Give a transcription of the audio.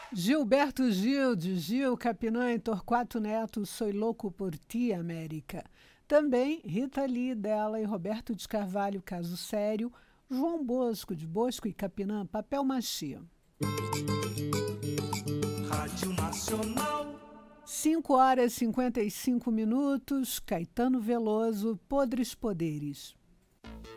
Gilberto Gil, de Gil, Capinã e Torquato Neto, Sou Louco por Ti, América. Também Rita Lee, dela, e Roberto de Carvalho, Caso Sério. João Bosco, de Bosco e Capinã, Papel Machê. Rádio Nacional. 5 horas e 55 minutos, Caetano Veloso, Podres Poderes.